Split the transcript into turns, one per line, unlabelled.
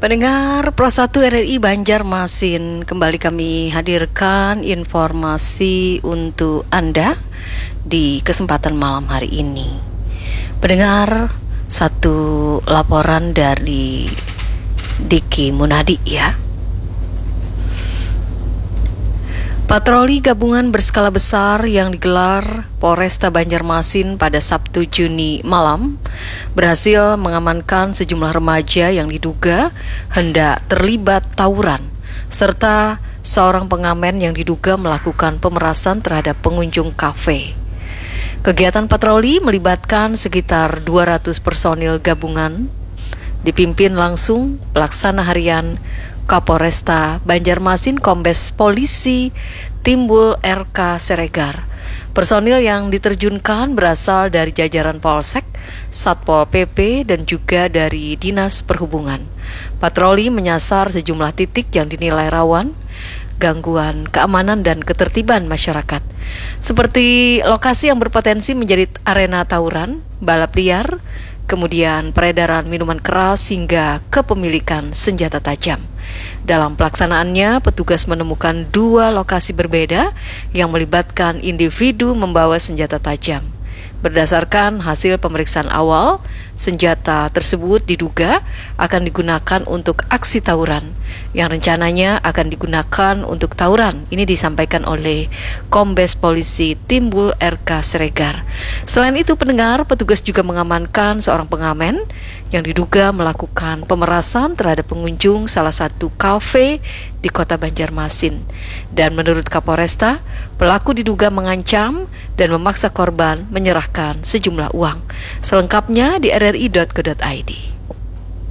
Pendengar Pro 1 RRI Banjarmasin, kembali kami hadirkan informasi untuk Anda di kesempatan malam hari ini. Pendengar, satu laporan dari Diki Munadi ya. Patroli gabungan berskala besar yang digelar Polresta Banjarmasin pada Sabtu Juni malam berhasil mengamankan sejumlah remaja yang diduga hendak terlibat tawuran serta seorang pengamen yang diduga melakukan pemerasan terhadap pengunjung kafe. Kegiatan patroli melibatkan sekitar 200 personil gabungan dipimpin langsung pelaksana harian Kapolresta Banjarmasin Kombes Polisi Timbul RK Siregar. Personil yang diterjunkan berasal dari jajaran Polsek, Satpol PP, dan juga dari Dinas Perhubungan. Patroli menyasar sejumlah titik yang dinilai rawan gangguan keamanan dan ketertiban masyarakat, seperti lokasi yang berpotensi menjadi arena tawuran, balap liar, kemudian peredaran minuman keras hingga kepemilikan senjata tajam. Dalam pelaksanaannya, petugas menemukan 2 lokasi berbeda yang melibatkan individu membawa senjata tajam. Berdasarkan hasil pemeriksaan awal, senjata tersebut diduga akan digunakan untuk aksi tawuran yang rencananya akan digunakan untuk tawuran. Ini disampaikan oleh Kombes Polisi Timbul RK Siregar. Selain itu, pendengar, petugas juga mengamankan seorang pengamen yang diduga melakukan pemerasan terhadap pengunjung salah satu kafe di Kota Banjarmasin. Dan menurut Kapolresta, pelaku diduga mengancam dan memaksa korban menyerahkan sejumlah uang. Selengkapnya di rri.co.id.